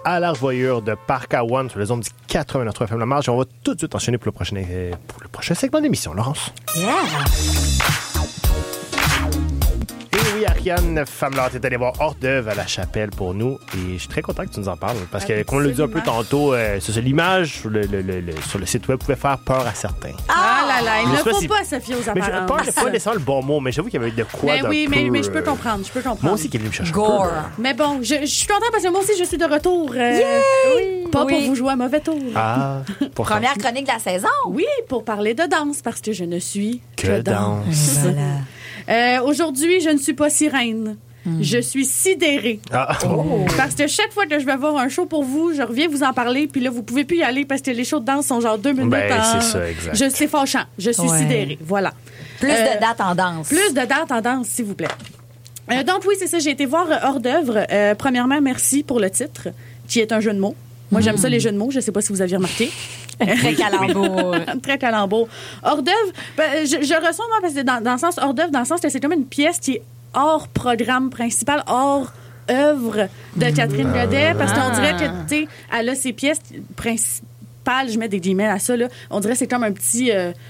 à la revoyure de Parc à One sur les ondes du 89 FM La Marge. On va tout de suite enchaîner pour le prochain segment d'émission, Laurence. Yeah! Et oui, Ariane Famelard est allée voir Hors d'œuvre à la Chapelle pour nous. Et je suis très content que tu nous en parles. Parce que, comme on l'a dit un peu tantôt, c'est l'image sur le site web pouvait faire peur à certains. Ah là là, il ne faut pas se fier aux Mais apparences. pas nécessairement le bon mot, mais j'avoue qu'il y avait de quoi Mais oui, peu, mais je peux comprendre, Moi aussi qui est venu me chercher Gore. un peu. Mais bon, je suis contente parce que moi aussi, je suis de retour. Oui. Pas pour vous jouer à mauvais tour. Ah, pour ça. Première chronique de la saison. Oui, pour parler de danse, parce que je ne suis Que danse. Voilà. Aujourd'hui, je ne suis pas sirène. Je suis sidérée. Ah. Oh. Parce que chaque fois que je vais voir un show pour vous, je reviens vous en parler, puis là, vous pouvez plus y aller parce que les shows de danse sont genre 2 minutes. C'est ça, exact. C'est fâchant. Je suis sidérée. Voilà. Plus de dates en danse. Plus de dates en danse, s'il vous plaît. Donc oui, c'est ça. J'ai été voir Hors d'œuvre. Premièrement, merci pour le titre, qui est un jeu de mots. Moi, j'aime ça, les jeux de mots. Je ne sais pas si vous aviez remarqué. Très calembour. Très calembour. Hors d'œuvre, je ressens, moi, parce que dans le sens hors d'œuvre, dans le sens que c'est comme une pièce qui est hors programme principal, hors œuvre de Catherine Godet, parce qu'on dirait que, tu sais, elle a ses pièces principales, je mets des guillemets à ça, là. On dirait que c'est comme un petit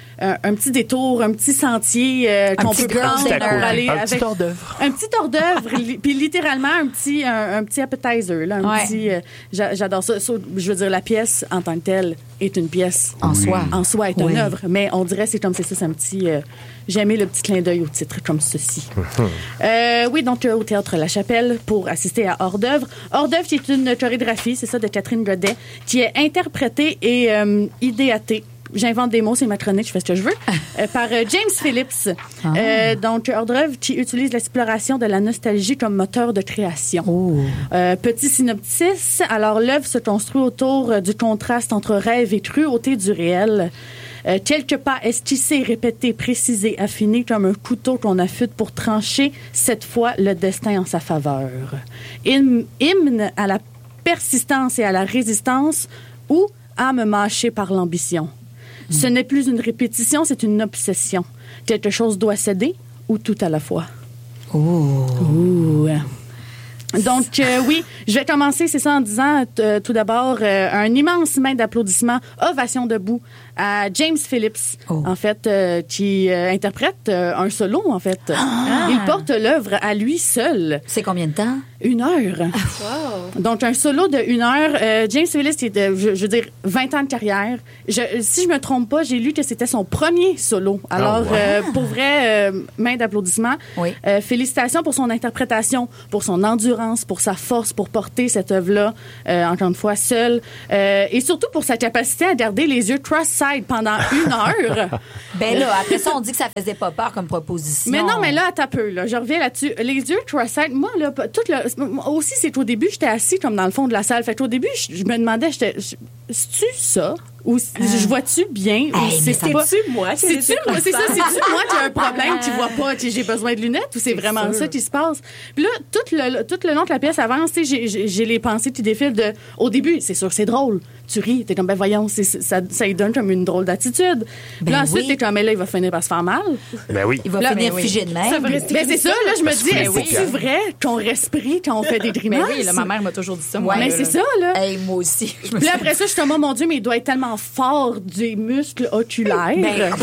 détour, un petit sentier qu'on peut prendre pour aller un avec petit hors d'œuvre. un petit hors d'œuvre, puis littéralement un petit appetizer, là, petit. J'adore ça. Je veux dire, la pièce en tant que telle est une pièce En soi. En soi est une œuvre, mais on dirait c'est comme c'est ça, c'est un petit. J'ai aimé le petit clin d'œil au titre comme ceci. Oui, donc au Théâtre La Chapelle pour assister à Hors d'œuvre. Hors d'œuvre, qui est une chorégraphie, c'est ça, de Catherine Godet, qui est interprétée et idéatée. J'invente des mots, c'est ma chronique, je fais ce que je veux. Par James Phillips. Donc, Hors d'œuvre qui utilise l'exploration de la nostalgie comme moteur de création. Petit synopsis. Alors, l'œuvre se construit autour du contraste entre rêve et cruauté du réel. Quelques pas esquissés, répétés, précisés, affinés comme un couteau qu'on affûte pour trancher, cette fois, le destin en sa faveur. Hymne à la persistance et à la résistance ou âme mâchée par l'ambition. Ce n'est plus une répétition, c'est une obsession. Quelque chose doit céder ou tout à la fois. Ouh. Donc, oui, je vais commencer, c'est ça, en disant tout d'abord un immense main d'applaudissements, ovation debout à James Phillips, en fait, qui interprète un solo, en fait. Il porte l'œuvre à lui seul. C'est combien de temps? 1 heure. Wow. Donc, un solo de 1 heure. James Phillips, qui est, je veux dire, 20 ans de carrière. Si je me trompe pas, j'ai lu que c'était son premier solo. Alors, pour vrai, main d'applaudissements. Oui. Félicitations pour son interprétation, pour son endurance, pour sa force, pour porter cette œuvre-là, encore une fois, seule. Et surtout pour sa capacité à garder les yeux cross-side pendant 1 heure. Ben là, après ça, on dit que ça faisait pas peur comme proposition. Mais non, mais là, attends un peu, là. Je reviens là-dessus. Les yeux cross-side, moi, là, aussi, c'est qu'au début, j'étais assis comme dans le fond de la salle. Fait qu'au début, je me demandais, c'est-tu ça? Ou je vois-tu bien? Ou c'est-tu moi? C'est-tu moi? C'est ça, c'est-tu moi qui ai un problème, qui vois pas, qui j'ai besoin de lunettes? Ou c'est vraiment ça qui se passe? Puis là, tout le long que la pièce avance, j'ai les pensées qui défilent de... Au début, c'est sûr que c'est drôle. Tu ris, t'es comme, ben voyons, ça lui donne comme une drôle d'attitude. Puis là, ensuite, t'es comme, mais là, il va finir par se faire mal. Ben oui. Il va finir figé de même. Ben c'est ça, là, je me dis, c'est vrai qu'on respire quand on fait des grimaces? Mais oui, là, ma mère m'a toujours dit ça. Moi, Mais c'est ça, là. Hey, moi aussi. Puis là, après ça, je suis comme, oh mon Dieu, mais il doit être tellement fort des muscles oculaires.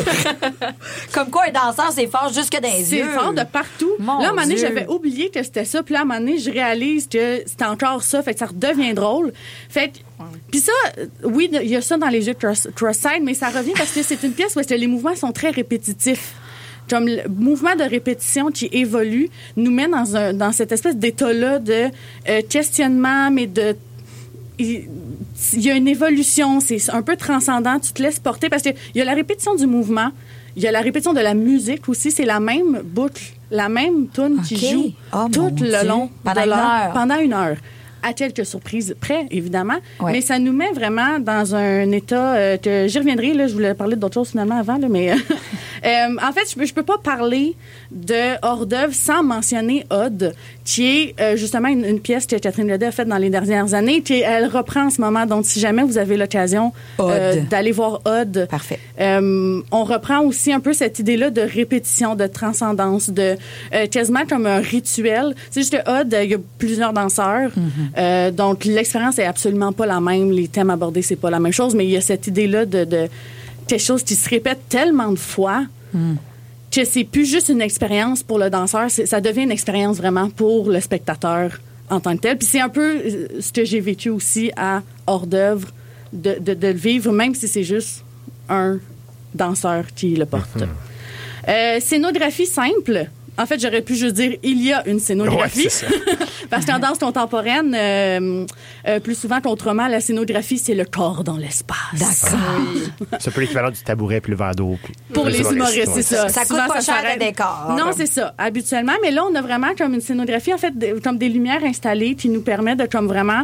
Comme quoi, un danseur, c'est fort jusque dans les yeux. C'est fort de partout. Mon là, à un moment donné, Dieu. j'avais oublié que c'était ça. Puis là, à un moment donné, je réalise que c'était encore ça. Fait que ça redevient drôle. Fait que, puis ça, oui, il y a ça dans les jeux cross-side, mais ça revient parce que c'est une pièce où est-ce que les mouvements sont très répétitifs. Comme le mouvement de répétition qui évolue nous met dans cette espèce d'état-là de questionnement, mais de... Il y a une évolution, c'est un peu transcendant, tu te laisses porter parce qu'il y a la répétition du mouvement, il y a la répétition de la musique aussi, c'est la même boucle, la même tune qui joue tout le long pendant de une heure. Pendant 1 heure. À quelques surprises près, évidemment. Ouais. Mais ça nous met vraiment dans un état que j'y reviendrai. Là, je voulais parler d'autres choses finalement avant, là, mais En fait, je peux pas parler de hors d'œuvre sans mentionner Odd, qui est justement une pièce que Catherine Ledet a faite dans les dernières années, elle reprend en ce moment. Donc, si jamais vous avez l'occasion d'aller voir Odd, parfait. On reprend aussi un peu cette idée-là de répétition, de transcendance, de quasiment comme un rituel. C'est juste que Odd, il y a plusieurs danseurs, donc l'expérience est absolument pas la même. Les thèmes abordés, c'est pas la même chose, mais il y a cette idée-là de quelque chose qui se répète tellement de fois que c'est plus juste une expérience pour le danseur, ça devient une expérience vraiment pour le spectateur en tant que tel. Puis c'est un peu ce que j'ai vécu aussi à hors d'œuvre, de le vivre, même si c'est juste un danseur qui le porte. Scénographie simple. En fait, j'aurais pu juste dire il y a une scénographie. Ouais, parce qu'en danse contemporaine, plus souvent qu'autrement, la scénographie, c'est le corps dans l'espace. D'accord. C'est un peu l'équivalent du tabouret puis le verre d'eau. Pour les humoristes, c'est ça. Ça coûte pas cher le décor. Non, c'est ça, habituellement. Mais là, on a vraiment comme une scénographie, en fait, comme des lumières installées qui nous permettent de comme vraiment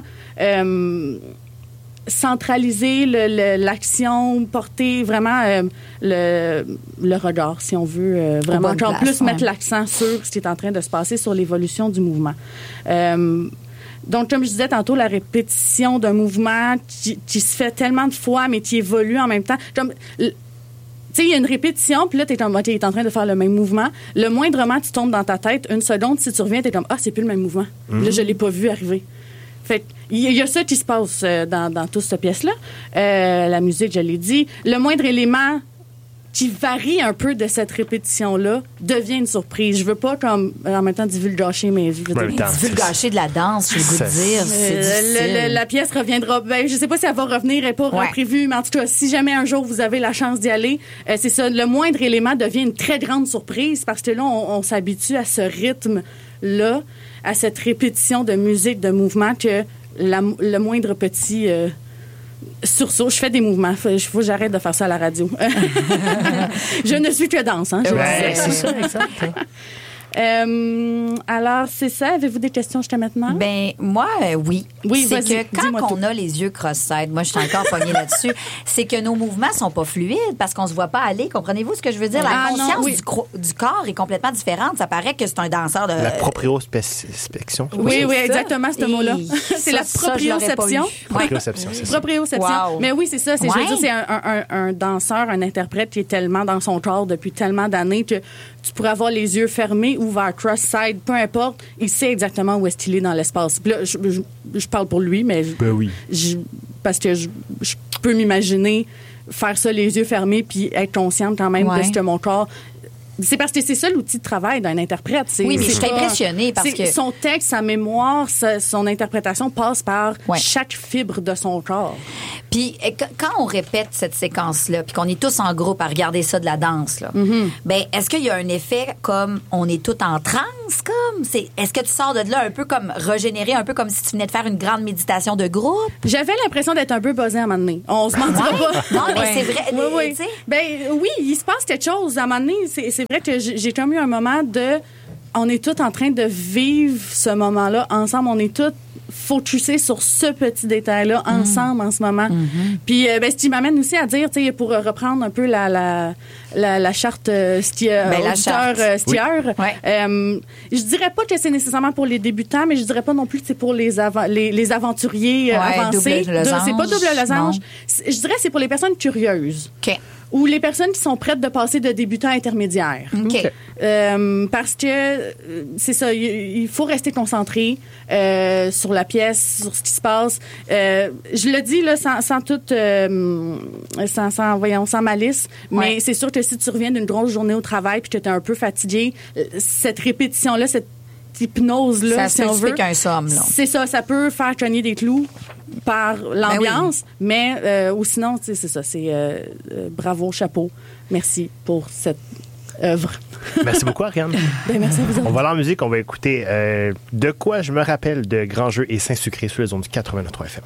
centraliser l'action, porter vraiment le regard, si on veut, vraiment encore plus mettre l'accent sur ce qui est en train de se passer, sur l'évolution du mouvement. Donc, comme je disais tantôt, la répétition d'un mouvement qui se fait tellement de fois, mais qui évolue en même temps. Comme, tu sais, il y a une répétition, puis là, t'es comme, OK, il est en train de faire le même mouvement. Le moindrement, tu tombes dans ta tête, une seconde, si tu reviens, t'es comme, ah, c'est plus le même mouvement. Là, je l'ai pas vu arriver. Fait il y a ça qui se passe dans toute cette pièce-là. La musique, je l'ai dit. Le moindre élément qui varie un peu de cette répétition-là devient une surprise. Je veux pas, comme, en même temps, divulgacher, mais je veux dire... Divulgacher de la danse, j'ai le goût de dire. C'est la pièce reviendra... Ben, je sais pas si elle va revenir, elle n'est pas prévue, mais en tout cas, si jamais un jour vous avez la chance d'y aller, c'est ça, le moindre élément devient une très grande surprise parce que là, on s'habitue à ce rythme-là, à cette répétition de musique, de mouvement, que le moindre petit sursaut. Je fais des mouvements. Faut que j'arrête de faire ça à la radio. Je ne suis que danse. Hein, c'est ça, exact. Alors, c'est ça. Avez-vous des questions jusqu'à maintenant? Ben moi, oui. C'est que quand on tout. a les yeux cross-eyed, moi, je suis encore pognée là-dessus, c'est que nos mouvements sont pas fluides parce qu'on se voit pas aller. Comprenez-vous ce que je veux dire? La conscience du corps est complètement différente. Ça paraît que c'est un danseur de... La proprioception. Oui, exactement, ce mot-là. C'est la proprioception. Proprioception, c'est ça. Proprioception. Wow. Mais oui, c'est ça. Je veux dire, c'est un danseur, un interprète qui est tellement dans son corps depuis tellement d'années que tu pourrais avoir les yeux fermés, ouverts, cross-side, peu importe, il sait exactement où est-ce qu'il est dans l'espace. Puis là, je parle pour lui, mais parce que je peux m'imaginer faire ça les yeux fermés puis être consciente quand même de ce que mon corps... C'est parce que c'est ça l'outil de travail d'un interprète. Oui, mais je suis impressionnée parce que... Son texte, sa mémoire, son interprétation passe par chaque fibre de son corps. Puis quand on répète cette séquence-là, puis qu'on est tous en groupe à regarder ça de la danse, là, ben est-ce qu'il y a un effet comme on est tous en transe, comme? Est-ce que tu sors de là un peu comme régénéré, un peu comme si tu venais de faire une grande méditation de groupe? J'avais l'impression d'être un peu buzzée à un moment donné. On se mentira pas. Non, mais c'est vrai. Oui. Ben oui, il se passe quelque chose. À un moment donné, c'est vrai que j'ai comme eu un moment de... On est tous en train de vivre ce moment-là ensemble. On est tous focusés sur ce petit détail-là ensemble en ce moment. Puis, ce qui m'amène aussi à dire, tu sais, pour reprendre un peu la charte skieur, je dirais pas que c'est nécessairement pour les débutants, mais je dirais pas non plus que c'est pour les aventuriers avancés. C'est pas double losange. Je dirais que c'est pour les personnes curieuses. OK. Ou les personnes qui sont prêtes de passer de débutant à intermédiaire. OK. Parce que, c'est ça, il faut rester concentré sur la pièce, sur ce qui se passe. Je le dis là, sans malice, mais c'est sûr que si tu reviens d'une grosse journée au travail puis que tu es un peu fatigué, cette répétition-là, cette hypnose-là, si on veut, qu'un somme, là. C'est ça, ça peut faire cogner des clous par l'ambiance, mais ou sinon, c'est ça, c'est bravo, chapeau, merci pour cette œuvre. Merci beaucoup, Ariane. Merci à vous. On va aller en musique, on va écouter De quoi je me rappelle de Grand Jeu et Saint-Sucré sur les ondes du 89.3 FM.